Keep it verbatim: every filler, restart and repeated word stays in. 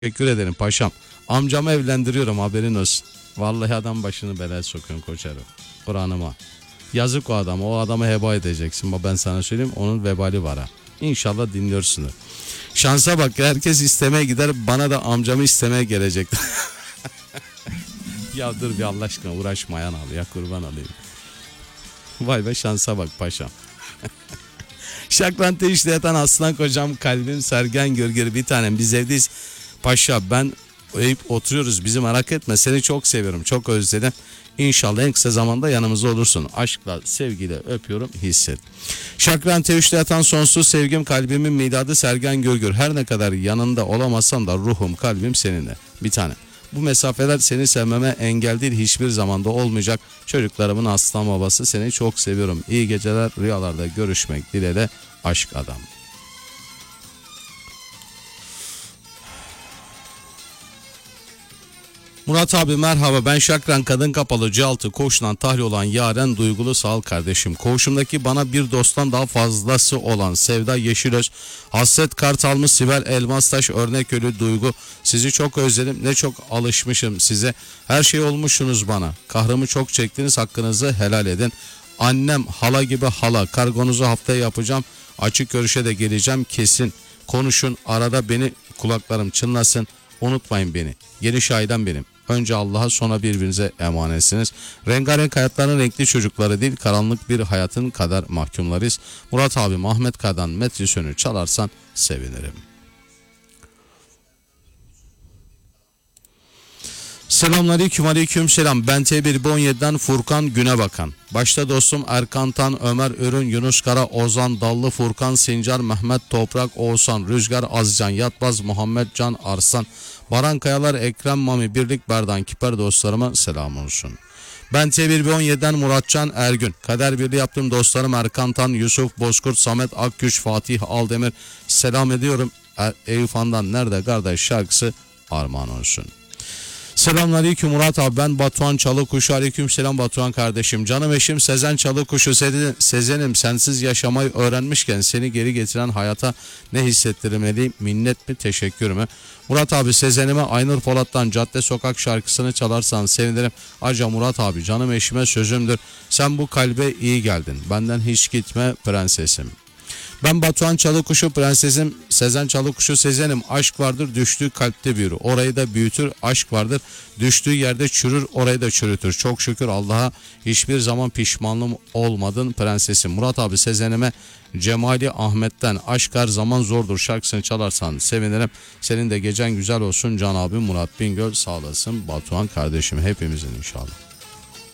Teşekkür ederim paşam. Amcamı evlendiriyorum, haberin olsun. Vallahi adam başını belaya sokuyorsun koçarım. Kur'an'ıma. Yazık o adama. O adamı heba edeceksin. Ben sana söyleyeyim, onun vebali var ha. İnşallah dinliyorsunuz. Şansa bak, herkes istemeye gider, bana da amcamı istemeye gelecek. Ya dur bir Allah aşkına uğraşmayan al ya, kurban alayım. Vay be, şansa bak paşam. Şakrante işte yatan aslan kocam, kalbim Sergen Gürgür, bir tanem, biz evdeyiz. Paşa ben Eyüp oturuyoruz, bizi merak etme, seni çok seviyorum, çok özledim. İnşallah en kısa zamanda yanımızda olursun. Aşkla, sevgiyle öpüyorum, hisset. Şakrante üçte yatan sonsuz sevgim, kalbimin miladı Sergen Gürgür. Her ne kadar yanında olamasam da ruhum, kalbim seninle. Bir tane. Bu mesafeler seni sevmeme engel değil, hiçbir zamanda olmayacak. Çocuklarımın aslan babası, seni çok seviyorum. İyi geceler, rüyalarda görüşmek dileğiyle, aşk adam. Murat abi merhaba, ben Şakran Kadın Kapalı C altı Koğuş'tan tahliye olan Yaren Duygulu Sağ kardeşim. Koğuşumdaki bana bir dosttan daha fazlası olan Sevda Yeşilöz, Hasret Kartalmış, Sibel Elmastaş, Örneköylü Duygu. Sizi çok özledim, ne çok alışmışım size. Her şey olmuşsunuz bana. Kahrımı çok çektiniz, hakkınızı helal edin. Annem hala gibi hala, kargonuzu haftaya yapacağım. Açık görüşe de geleceğim kesin. Konuşun, arada beni kulaklarım çınlasın. Unutmayın beni. Geri şahidan benim. Önce Allah'a, sonra birbirinize emanetsiniz. Rengarenk hayatların renkli çocukları değil, karanlık bir hayatın kadar mahkumlarıyız. Murat abi, Ahmet Kaya'dan Metrisön'ü çalarsan sevinirim. Selamünaleyküm, aleyküm selam. Ben T bir on yedi'den Furkan Günebakan. Başta dostum Erkan Tan, Ömer Ürün, Yunus Kara, Ozan Dallı, Furkan Sincar, Mehmet Toprak, Oğuzhan Rüzgar, Azcan Yatbaz, Muhammed Can Arslan, Baran Kayalar, Ekrem Mami, Birlik Berdan Kiper dostlarıma selam olsun. Ben T bir on yedi'den Muratcan Ergün. Kader birliği yaptığım dostlarım Erkan Tan, Yusuf Bozkurt, Samet Akgüç, Fatih Aldemir selam ediyorum. E Eyüp Han'dan Nerede Kardeş şarkısı armağan olsun. Selamünaleyküm Murat abi, ben Batuhan Çalıkuşu. Aleyküm selam Batuhan kardeşim. Canım eşim Sezen Çalıkuşu. Sezen'im, sensiz yaşamayı öğrenmişken seni geri getiren hayata ne hissettirmeliyim? Minnet mi, teşekkür mü? Murat abi, Sezen'ime Aynur Polat'tan Cadde Sokak şarkısını çalarsan sevinirim. Ayrıca Murat abi, canım eşime sözümdür. Sen bu kalbe iyi geldin. Benden hiç gitme prensesim. Ben Batuhan Çalıkuşu, prensesim Sezen Çalıkuşu. Sezen'im, aşk vardır düştüğü kalpte büyür, orayı da büyütür. Aşk vardır düştüğü yerde çürür, orayı da çürütür. Çok şükür Allah'a, hiçbir zaman pişmanlığım olmadın prensesim. Murat abi, Sezen'ime Cemali Ahmet'ten Aşk Her Zaman Zordur şarkısını çalarsan sevinirim. Senin de gecen güzel olsun can abi Murat Bingöl, sağ olasın Batuhan kardeşim, hepimizin inşallah.